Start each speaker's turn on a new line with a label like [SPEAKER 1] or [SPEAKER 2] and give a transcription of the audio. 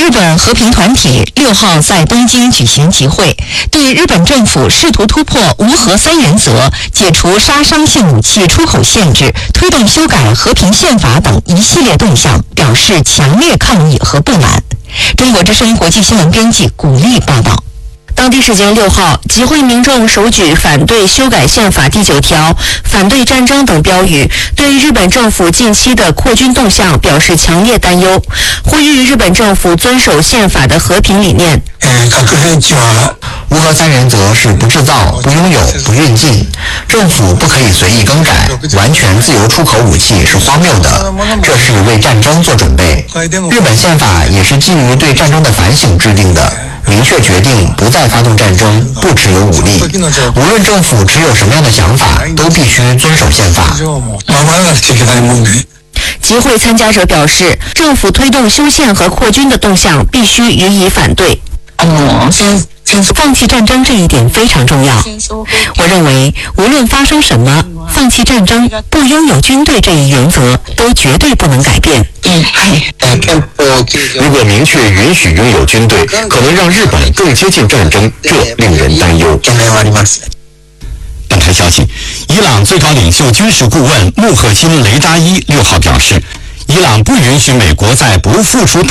[SPEAKER 1] 日本和平团体6号在东京举行集会，对日本政府试图突破无核三原则、解除杀伤性武器出口限制、推动修改和平宪法等一系列动向表示强烈抗议和不满。中国之声国际新闻编辑古丽报道。
[SPEAKER 2] 当地时间6号，集会民众手举反对修改宪法第9条、反对战争等标语，对日本政府近期的扩军动向表示强烈担忧，呼吁日本政府遵守宪法的和平理念。
[SPEAKER 3] 无核三原则是不制造、不拥有、不运进，政府不可以随意更改，完全自由出口武器是荒谬的，这是为战争做准备。日本宪法也是基于对战争的反省制定的，明确决定不再发动战争，不持有武力。无论政府持有什么样的想法，都必须遵守宪法。
[SPEAKER 2] 集会参加者表示，政府推动修宪和扩军的动向必须予以反对。放弃战争这一点非常重要。我认为，无论发生什么，放弃战争、不拥有军队这一原则都绝对不能改变。
[SPEAKER 4] 如果明确允许拥有军队，可能让日本更接近战争，这令人担忧。
[SPEAKER 5] 本台消息，伊朗最高领袖军事顾问穆赫辛雷扎伊6号表示，伊朗不允许美国在不付出